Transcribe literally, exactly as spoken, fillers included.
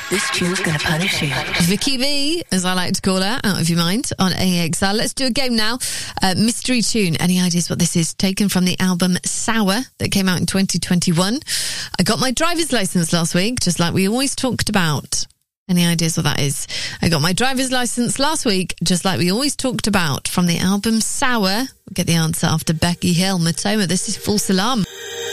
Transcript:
This tune's gonna punish you. Vicky B, as I like to call her, out of your mind, on A X L. Let's do a game now. Uh, mystery tune. Any ideas what this is? Taken from the album Sour that came out in twenty twenty-one. I got my driver's license last week, just like we always talked about. Any ideas what that is? I got my driver's license last week, just like we always talked about, from the album Sour. We'll get the answer after Becky Hill. Matoma, this is False Alarm.